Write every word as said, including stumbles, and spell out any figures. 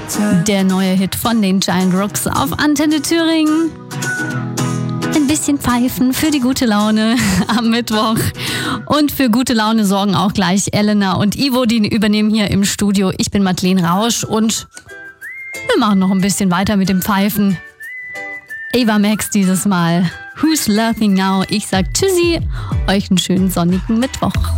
Der neue Hit von den Giant Rooks auf Antenne Thüringen. Ein bisschen pfeifen für die gute Laune am Mittwoch. Und für gute Laune sorgen auch gleich Elena und Ivo, die übernehmen hier im Studio. Ich bin Madeleine Rausch und wir machen noch ein bisschen weiter mit dem Pfeifen. Ava Max dieses Mal. Who's Laughing Now? Ich sag Tschüssi, euch einen schönen sonnigen Mittwoch.